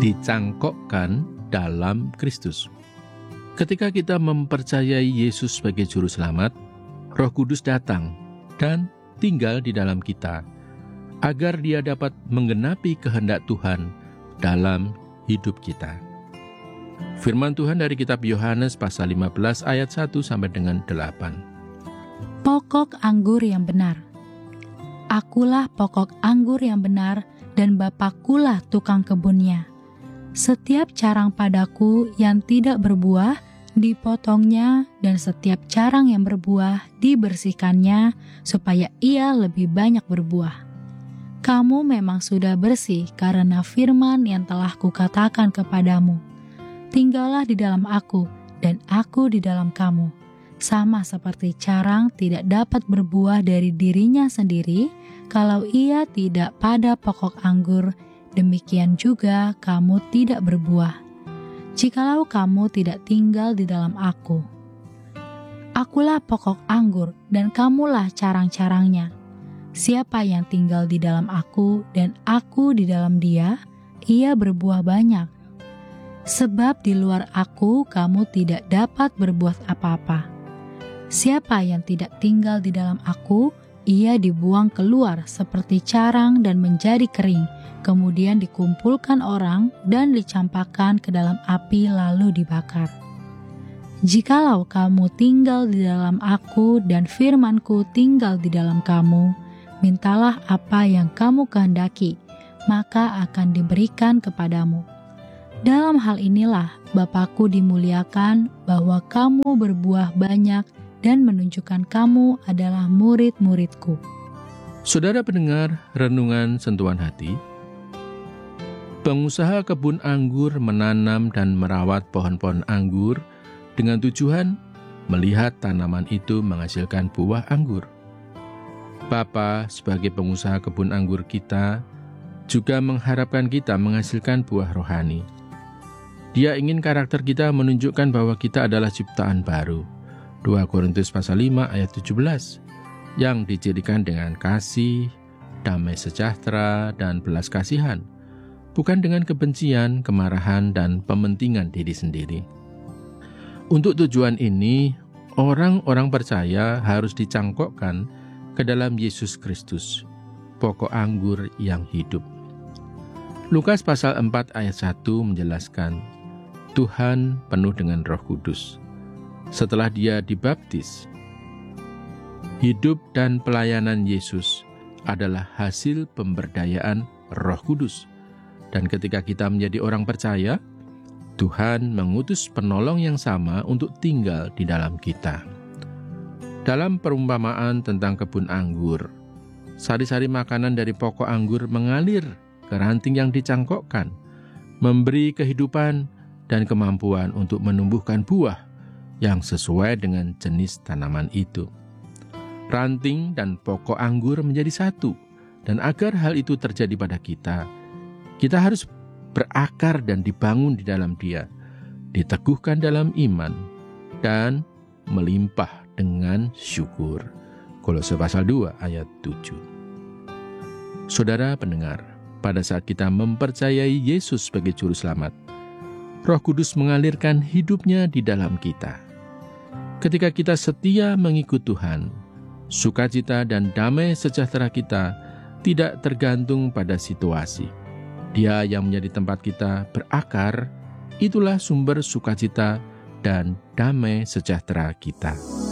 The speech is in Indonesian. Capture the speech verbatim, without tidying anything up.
dicangkokkan dalam Kristus. Ketika kita mempercayai Yesus sebagai Juru Selamat, Roh Kudus datang dan tinggal di dalam kita, agar Dia dapat menggenapi kehendak Tuhan dalam hidup kita. Firman Tuhan dari kitab Yohanes pasal lima belas ayat satu sampai dengan delapan. Pokok anggur yang benar. Akulah pokok anggur yang benar, dan Bapakkulah tukang kebunnya. Setiap carang padaku yang tidak berbuah, dipotongnya, dan setiap carang yang berbuah, dibersihkannya, supaya ia lebih banyak berbuah. Kamu memang sudah bersih karena firman yang telah kukatakan kepadamu. Tinggallah di dalam aku, dan aku di dalam kamu. Sama seperti carang tidak dapat berbuah dari dirinya sendiri, kalau ia tidak pada pokok anggur, demikian juga kamu tidak berbuah, jikalau kamu tidak tinggal di dalam aku. Akulah pokok anggur, dan kamulah carang-carangnya. Siapa yang tinggal di dalam aku, dan aku di dalam dia, ia berbuah banyak. Sebab di luar aku, kamu tidak dapat berbuat apa-apa. Siapa yang tidak tinggal di dalam aku, ia dibuang keluar seperti carang dan menjadi kering, kemudian dikumpulkan orang dan dicampakkan ke dalam api lalu dibakar. Jikalau kamu tinggal di dalam aku dan firman-Ku tinggal di dalam kamu, mintalah apa yang kamu kehendaki, maka akan diberikan kepadamu. Dalam hal inilah Bapa-Ku dimuliakan, bahwa kamu berbuah banyak dan menunjukkan kamu adalah murid-murid-Ku. Saudara pendengar renungan sentuhan hati, pengusaha kebun anggur menanam dan merawat pohon-pohon anggur dengan tujuan melihat tanaman itu menghasilkan buah anggur. Bapa sebagai pengusaha kebun anggur kita juga mengharapkan kita menghasilkan buah rohani. Dia ingin karakter kita menunjukkan bahwa kita adalah ciptaan baru. dua Korintus pasal lima ayat tujuh belas, yang dicirikan dengan kasih, damai sejahtera, dan belas kasihan, bukan dengan kebencian, kemarahan, dan pementingan diri sendiri. Untuk tujuan ini, orang-orang percaya harus dicangkokkan ke dalam Yesus Kristus, pokok anggur yang hidup. Lukas pasal empat ayat satu menjelaskan, Tuhan penuh dengan Roh Kudus. Setelah dia dibaptis, hidup dan pelayanan Yesus adalah hasil pemberdayaan Roh Kudus. Dan ketika kita menjadi orang percaya, Tuhan mengutus penolong yang sama untuk tinggal di dalam kita. Dalam perumpamaan tentang kebun anggur, sari-sari makanan dari pokok anggur mengalir ke ranting yang dicangkokkan, memberi kehidupan dan kemampuan untuk menumbuhkan buah yang sesuai dengan jenis tanaman itu. Ranting dan pokok anggur menjadi satu, dan agar hal itu terjadi pada kita, kita harus berakar dan dibangun di dalam Dia, diteguhkan dalam iman, dan melimpah dengan syukur. Kolose pasal dua ayat tujuh. Saudara pendengar, pada saat kita mempercayai Yesus sebagai Juru Selamat, Roh Kudus mengalirkan hidupnya di dalam kita. Ketika kita setia mengikut Tuhan, sukacita dan damai sejahtera kita tidak tergantung pada situasi. Dia yang menjadi tempat kita berakar, itulah sumber sukacita dan damai sejahtera kita.